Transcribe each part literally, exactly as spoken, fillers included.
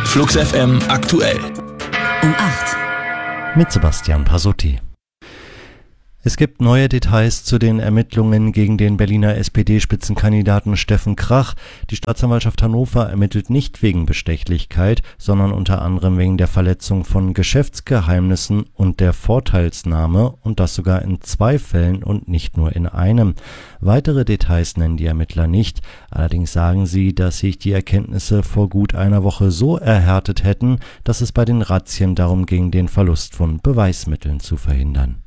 Flux F M aktuell. Um acht. Mit Sebastian Pasotti. Es gibt neue Details zu den Ermittlungen gegen den Berliner S P D-Spitzenkandidaten Steffen Krach. Die Staatsanwaltschaft Hannover ermittelt nicht wegen Bestechlichkeit, sondern unter anderem wegen der Verletzung von Geschäftsgeheimnissen und der Vorteilsnahme, und das sogar in zwei Fällen und nicht nur in einem. Weitere Details nennen die Ermittler nicht. Allerdings sagen sie, dass sich die Erkenntnisse vor gut einer Woche so erhärtet hätten, dass es bei den Razzien darum ging, den Verlust von Beweismitteln zu verhindern.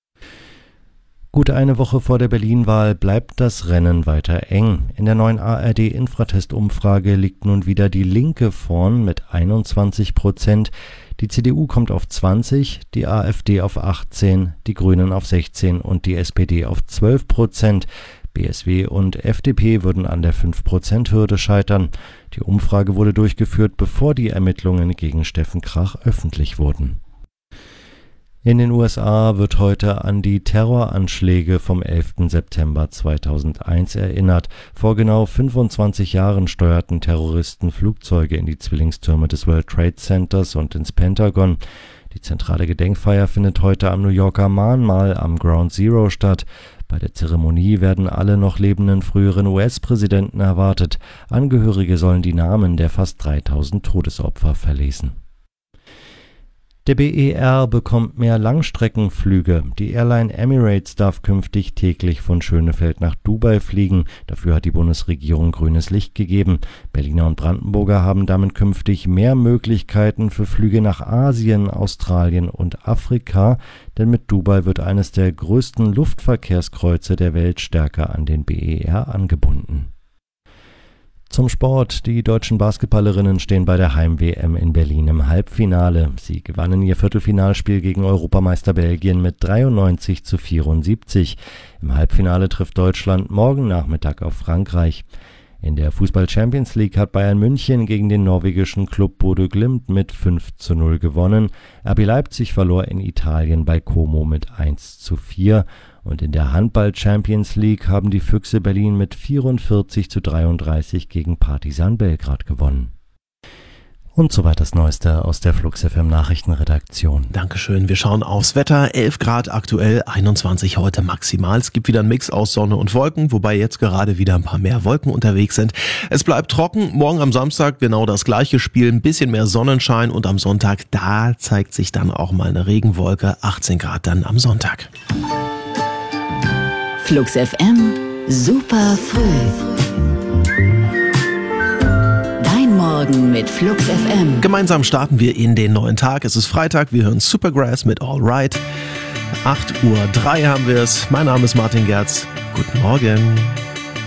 Gut eine Woche vor der Berlin-Wahl bleibt das Rennen weiter eng. In der neuen A R D-Infratest-Umfrage liegt nun wieder die Linke vorn mit einundzwanzig Prozent. Die C D U kommt auf zwanzig, die AfD auf achtzehn, die Grünen auf sechzehn und die S P D auf zwölf Prozent. B S W und F D P würden an der fünf Prozent Hürde scheitern. Die Umfrage wurde durchgeführt, bevor die Ermittlungen gegen Steffen Krach öffentlich wurden. In den U S A wird heute an die Terroranschläge vom elften September zweitausendeins erinnert. Vor genau fünfundzwanzig Jahren steuerten Terroristen Flugzeuge in die Zwillingstürme des World Trade Centers und ins Pentagon. Die zentrale Gedenkfeier findet heute am New Yorker Mahnmal am Ground Zero statt. Bei der Zeremonie werden alle noch lebenden früheren U S-Präsidenten erwartet. Angehörige sollen die Namen der fast dreitausend Todesopfer verlesen. Der B E R bekommt mehr Langstreckenflüge. Die Airline Emirates darf künftig täglich von Schönefeld nach Dubai fliegen. Dafür hat die Bundesregierung grünes Licht gegeben. Berliner und Brandenburger haben damit künftig mehr Möglichkeiten für Flüge nach Asien, Australien und Afrika. Denn mit Dubai wird eines der größten Luftverkehrskreuze der Welt stärker an den B E R angebunden. Zum Sport. Die deutschen Basketballerinnen stehen bei der Heim-W M in Berlin im Halbfinale. Sie gewannen ihr Viertelfinalspiel gegen Europameister Belgien mit dreiundneunzig zu vierundsiebzig. Im Halbfinale trifft Deutschland morgen Nachmittag auf Frankreich. In der Fußball-Champions League hat Bayern München gegen den norwegischen Club Bodø Glimt mit fünf zu null gewonnen. R B Leipzig verlor in Italien bei Como mit eins zu vier. Und in der Handball-Champions League haben die Füchse Berlin mit vierundvierzig zu dreiunddreißig gegen Partizan Belgrad gewonnen. Und soweit das Neueste aus der Flux F M Nachrichtenredaktion. Dankeschön. Wir schauen aufs Wetter. elf Grad aktuell, einundzwanzig heute maximal. Es gibt wieder einen Mix aus Sonne und Wolken, wobei jetzt gerade wieder ein paar mehr Wolken unterwegs sind. Es bleibt trocken. Morgen am Samstag genau das gleiche Spiel. Ein bisschen mehr Sonnenschein und am Sonntag, da zeigt sich dann auch mal eine Regenwolke. achtzehn Grad dann am Sonntag. Flux F M, super früh. Dein Morgen mit Flux F M. Gemeinsam starten wir in den neuen Tag. Es ist Freitag, wir hören Supergrass mit All Right. acht Uhr drei haben wir es. Mein Name ist Martin Gerz. Guten Morgen.